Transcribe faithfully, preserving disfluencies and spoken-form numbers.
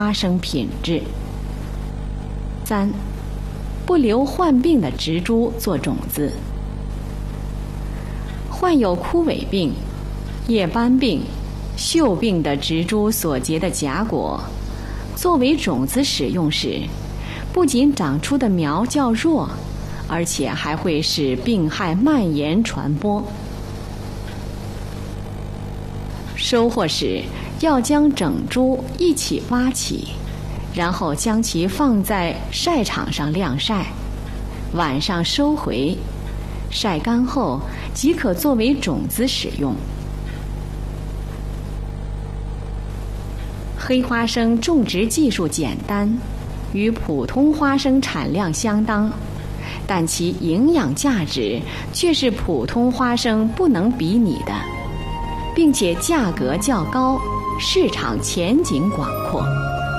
花生品质。三、不留患病的植株做种子。患有枯萎病、叶斑病、锈病的植株所结的荚果，作为种子使用时，不仅长出的苗较弱，而且还会使病害蔓延传播。收获时要将整株一起挖起，然后将其放在晒场上晾晒，晚上收回，晒干后即可作为种子使用。黑花生种植技术简单，与普通花生产量相当，但其营养价值却是普通花生不能比拟的，并且价格较高，市场前景广阔。